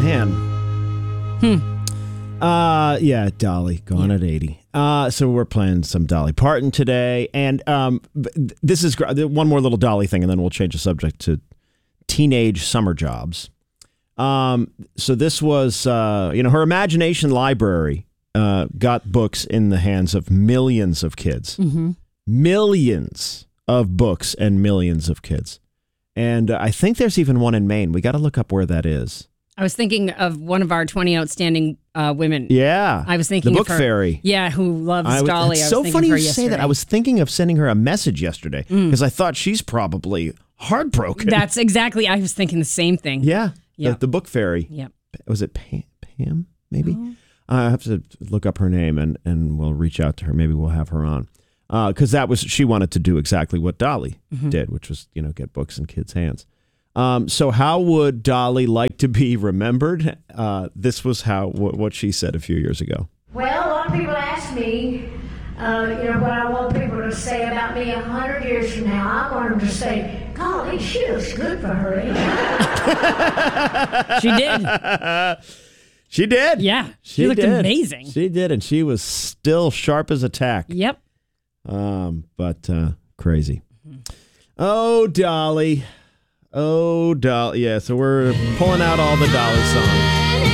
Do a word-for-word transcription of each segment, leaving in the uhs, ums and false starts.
man. Hmm. Uh, yeah, Dolly, gone yeah. at eighty. Uh, so we're playing some Dolly Parton today. And um, this is one more little Dolly thing, and then we'll change the subject to teenage summer jobs. Um, so this was, uh, you know, her imagination library uh, got books in the hands of millions of kids. Mm-hmm. Millions of books and millions of kids. And uh, I think there's even one in Maine. We got to look up where that is. I was thinking of one of our twenty outstanding uh, women. Yeah. I was thinking the book of her. fairy. Yeah, who loves I was, Dolly. It's I was so thinking funny of her you yesterday. say that. I was thinking of sending her a message yesterday because mm. I thought she's probably heartbroken. That's exactly. I was thinking the same thing. Yeah. Yeah. The, the book fairy. Yeah. Was it Pam? Pam maybe? Oh. I have to look up her name and, and we'll reach out to her. Maybe we'll have her on. Because uh, that was, she wanted to do exactly what Dolly mm-hmm. did, which was, you know, get books in kids' hands. Um, so how would Dolly like to be remembered? Uh, this was how w- what she said a few years ago. Well, a lot of people ask me, uh, you know, what I want people to say about me a hundred years from now. I want them to say, golly, she looks good for her age. She did. She did. Yeah. She, she looked did. amazing. She did, and she was still sharp as a tack. Yep. Um, but uh, crazy. Mm-hmm. Oh, Dolly. Oh, Dolly. Yeah, so we're pulling out all the Dolly songs.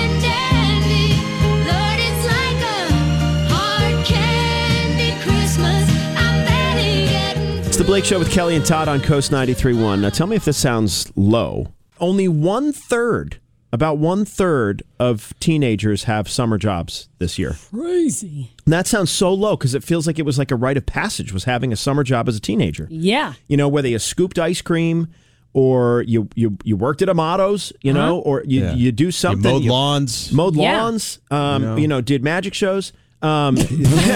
It's the Blake Show with Kelly and Todd on Coast ninety-three point one. Now, tell me if this sounds low. Only one-third, about one-third of teenagers have summer jobs this year. Crazy. And that sounds so low because it feels like it was like a rite of passage was having a summer job as a teenager. Yeah. You know, whether you scooped ice cream or you you, you worked at Amatos, you uh-huh. know, or you, yeah. you do something. You mowed you lawns. Mowed yeah. lawns, um, you know. you know, did magic shows. Um, I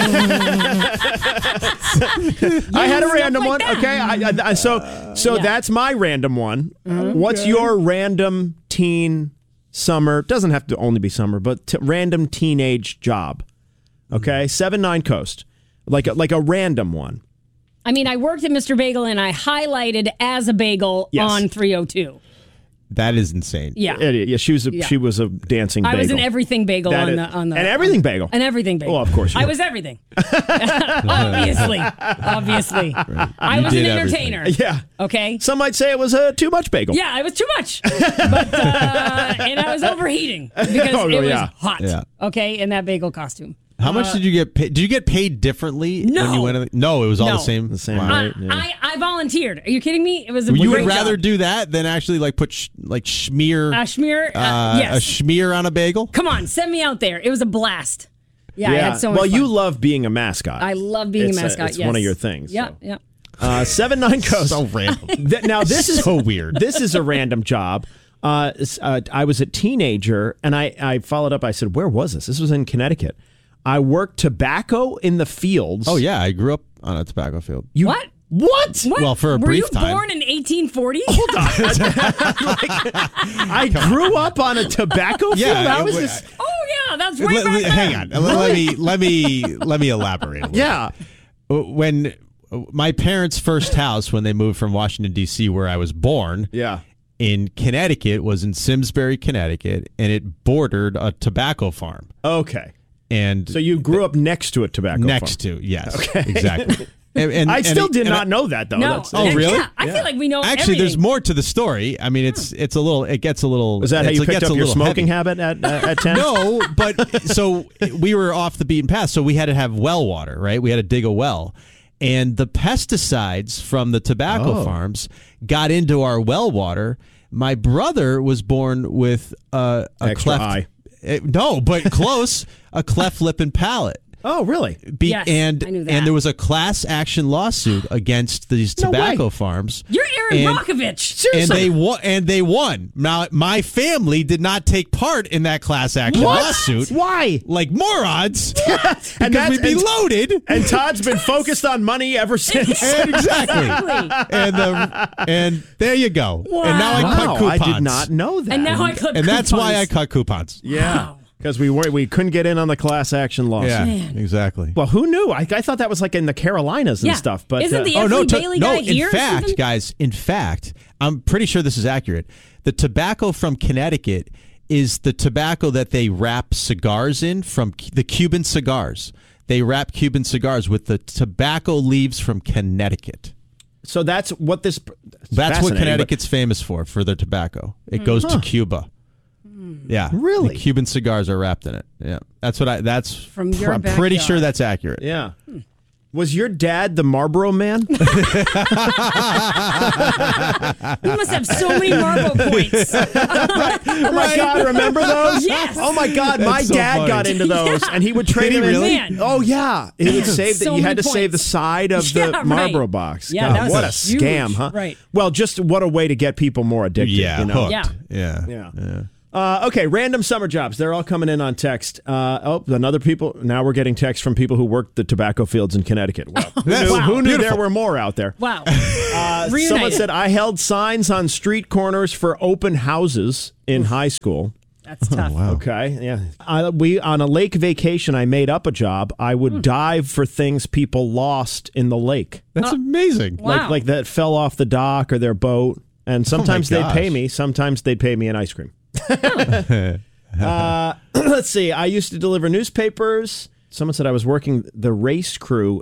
had a random like one. that. Okay, I, I, so so yeah. that's my random one. Okay. What's your random teen summer? Doesn't have to only be summer, but t- random teenage job. Okay, seven nine Coast, like a, like a random one. I mean, I worked at Mister Bagel and I highlighted as a bagel Yes. on three oh two. That is insane. Yeah. Yeah, yeah she was a Yeah. she was a dancing bagel. I was an everything bagel That on is- the on the an everything bagel. An everything bagel. Oh, of course you I were. was everything. Obviously. Obviously. Right. I You was an did entertainer. everything. Yeah. Okay. Some might say it was a too much bagel. Yeah, it was too much. But uh, and I was overheating because Oh, it was yeah. hot. Yeah. Okay, in that bagel costume. How much did you get paid? Did you get paid differently No. when you went? In? No, it was all No. the same. The same, Wow. right? I, Yeah. I, I volunteered. Are you kidding me? It was a You great would rather job. do that than actually like put sh- like schmear a schmear. Uh, uh, yes. a schmear on a bagel. Come on, send me out there. It was a blast. Yeah, I Yeah. had so much well, fun. you love being a mascot. I love being It's a mascot. it's yes. one of your things. Yeah, so. yeah. Uh, seven nine Coast. So random. Th- now this is So weird. This is a random job. Uh, s- uh, I was a teenager, and I, I followed up. I said, "Where was this?" This was in Connecticut. I worked tobacco in the fields. Oh yeah, I grew up on a tobacco field. You, What? What? What? Well, for a Were brief you time. born in eighteen forty? Hold on. I grew up on a tobacco field. Yeah, How it is wa- this? Oh yeah, that's right Let- back let- then. hang on. Let, let me let me let me elaborate. A little. Yeah. When my parents' first house, when they moved from Washington D C, where I was born, Yeah. in Connecticut, was in Simsbury, Connecticut, and it bordered a tobacco farm. Okay. And So you grew up next to a tobacco next farm. to yes, Okay. exactly. And, and- I and still it- did and not I- know that though. No. That's- Oh, And, really? Yeah, I Yeah. feel like we know Actually, there's everything. more to the story. I mean, it's it's a little. It gets a little. Is that how it's- you it picked gets up a your little smoking heavy. habit at uh, at ten? No, but so we were off the beaten path. So we had to have well water, right? We had to dig a well. And the pesticides from the tobacco Oh. farms got into our well water. My brother was born with uh, a Extra cleft. eye. Eh, no, but close. A cleft lip and palate. Oh, really? Be- Yes, and I knew that. and there was a class action lawsuit against these No tobacco way. farms. You're Aaron And- Brockovich. And they won. And they won. Now, my family did not take part in that class action What? lawsuit. Why? Like morons, because that's- we'd be and- loaded. And Todd's been focused on money ever since. And exactly. Exactly. And the and there you go. And now I cut Wow, coupons. I did not know that. And now I clip And that's why I coupons. cut coupons. Yeah, Wow. because we were we couldn't get in on the class action lawsuit. Yeah, Man. exactly. Well, who knew? I, I thought that was like in the Carolinas and Yeah. stuff. But Isn't uh, the Oh no! Effley to- Bailey no, guy in here or fact, something? guys, in fact, I'm pretty sure this is accurate. The tobacco from Connecticut is the tobacco that they wrap cigars in from Cu- the Cuban cigars. They wrap Cuban cigars with the tobacco leaves from Connecticut. So that's what this. That's what fascinating, Connecticut's famous for, for their tobacco. It goes to Cuba. Yeah. Really? The Cuban cigars are wrapped in it. Yeah. That's what I, that's, From your I'm pretty backyard. sure that's accurate. but- Yeah. Was your dad the Marlboro man? You must have so many Marlboro points. Oh my God! Remember those? Yes. Oh my God! My That's so dad funny. got into those, and he would trade Did he them in. really? Man. Oh yeah, he would save that. So You had many to save the points. side of Yeah, the right. Marlboro box. Yeah, God, that was what a huge. scam, huh? Right. Well, just what a way to get people more addicted. Yeah. You know? Hooked. Yeah. Yeah. Yeah. Uh, okay, random summer jobs. They're all coming in on text. Uh, oh, another people. Now we're getting texts from people who worked the tobacco fields in Connecticut. Wow. Who knew, Wow. who knew there Beautiful. were more out there? Wow. Uh, someone Reunited. said, I held signs on street corners for open houses in high school. That's tough. Okay, yeah. I, we on a lake vacation, I made up a job. I would dive for things people lost in the lake, That's amazing. Wow. like like that fell off the dock or their boat. And sometimes they'd pay gosh. me. Sometimes they'd pay me an ice cream. uh, let's see. I used to deliver newspapers. Someone said I was working the race crew